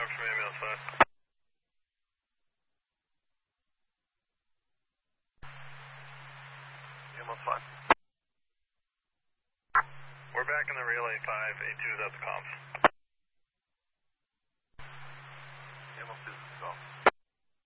power from ambulance 5. Ambulance 5. We're back in the relay 5, A2 is at the comms.